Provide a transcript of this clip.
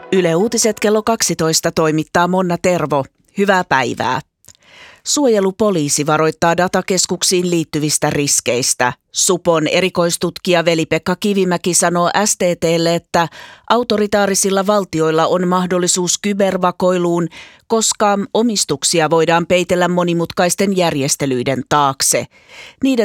Yle Uutiset kello 12 toimittaa Monna Tervo. Hyvää päivää. Suojelupoliisi varoittaa datakeskuksiin liittyvistä riskeistä. Supon erikoistutkija Veli-Pekka Kivimäki sanoo STT:lle, että autoritaarisilla valtioilla on mahdollisuus kybervakoiluun, koska omistuksia voidaan peitellä monimutkaisten järjestelyiden taakse. Niiden